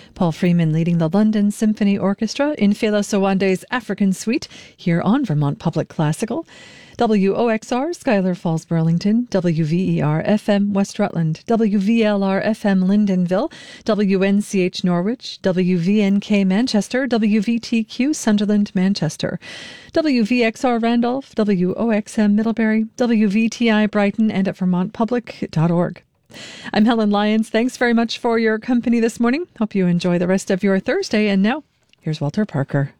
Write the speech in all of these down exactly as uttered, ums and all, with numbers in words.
Paul Freeman leading the London Symphony Orchestra in Fela Sowande's African Suite here on Vermont Public Classical. W O X R, Schuyler Falls, Burlington, W V E R F M, West Rutland, W V L R F M, Lyndonville, W N C H, Norwich, W V N K, Manchester, W V T Q, Sunderland, Manchester, W V X R, Randolph, W O X M, Middlebury, W V T I, Brighton, and at vermont public dot org. I'm Helen Lyons. Thanks very much for your company this morning. Hope you enjoy the rest of your Thursday. And now, here's Walter Parker.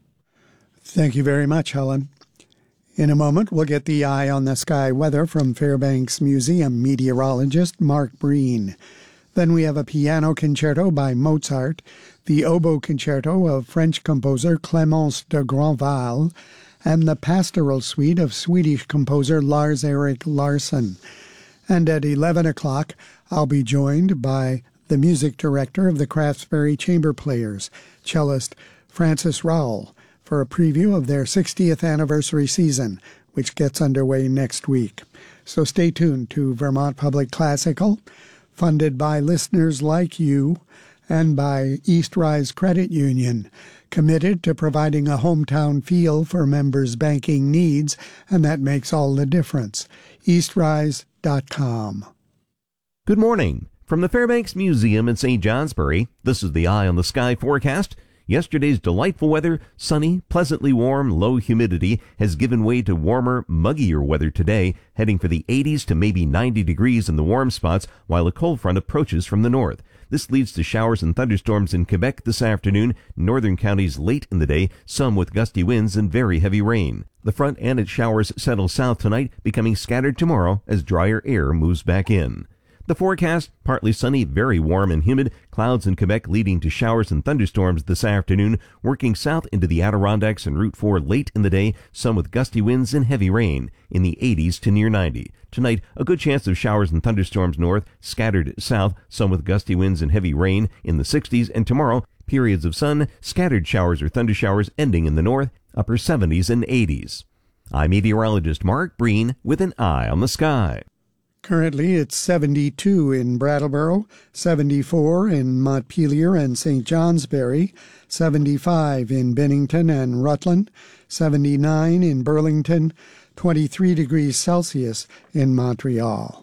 Thank you very much, Helen. In a moment, we'll get the eye on the sky weather from Fairbanks Museum meteorologist Mark Breen. Then we have a piano concerto by Mozart, the oboe concerto of French composer Clémence de Grandval, and the pastoral suite of Swedish composer Lars-Erik Larsson. And at eleven o'clock, I'll be joined by the music director of the Craftsbury Chamber Players, cellist Francis Rowell, for a preview of their sixtieth anniversary season, which gets underway next week. So stay tuned to Vermont Public Classical, funded by listeners like you and by East Rise Credit Union, committed to providing a hometown feel for members' banking needs, and that makes all the difference. east rise dot com. Good morning. From the Fairbanks Museum in Saint Johnsbury, this is the Eye on the Sky forecast. Yesterday's delightful weather, sunny, pleasantly warm, low humidity, has given way to warmer, muggier weather today, heading for the eighties to maybe ninety degrees in the warm spots while a cold front approaches from the north. This leads to showers and thunderstorms in Quebec this afternoon, northern counties late in the day, some with gusty winds and very heavy rain. The front and its showers settle south tonight, becoming scattered tomorrow as drier air moves back in. The forecast, partly sunny, very warm and humid, clouds in Quebec leading to showers and thunderstorms this afternoon, working south into the Adirondacks and Route four late in the day, some with gusty winds and heavy rain, in the eighties to near ninety. Tonight, a good chance of showers and thunderstorms north, scattered south, some with gusty winds and heavy rain, in the sixties, and tomorrow, periods of sun, scattered showers or thundershowers ending in the north, upper seventies and eighties. I'm meteorologist Mark Breen with an eye on the sky. Currently, it's seventy-two in Brattleboro, seventy-four in Montpelier and Saint Johnsbury, seventy-five in Bennington and Rutland, seventy-nine in Burlington, twenty-three degrees Celsius in Montreal.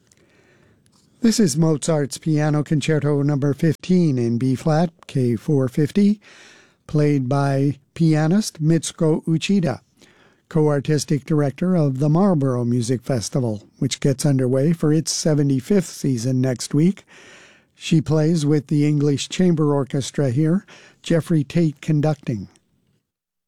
This is Mozart's Piano Concerto number fifteen in B-flat, K four fifty, played by pianist Mitsuko Uchida, co-artistic director of the Marlborough Music Festival, which gets underway for its seventy-fifth season next week. She plays with the English Chamber Orchestra here, Jeffrey Tate conducting.